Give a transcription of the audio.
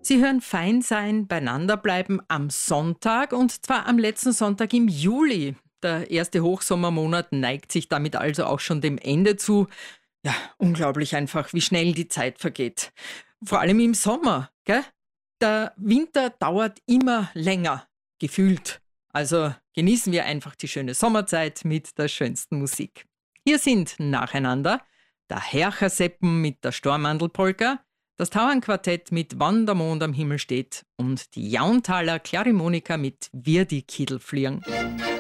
Sie hören Fein sein, beieinander bleiben am Sonntag und zwar am letzten Sonntag im Juli. Der erste Hochsommermonat neigt sich damit also auch schon dem Ende zu. Ja, unglaublich einfach, wie schnell die Zeit vergeht. Vor allem im Sommer, gell? Der Winter dauert immer länger, gefühlt. Also genießen wir einfach die schöne Sommerzeit mit der schönsten Musik. Hier sind nacheinander der Hercherseppen mit der Stormandelpolka, das Tauernquartett mit Wann der Mond am Himmel steht und die Jauntaler Klarimonika mit Wir die Kiedelfliegen.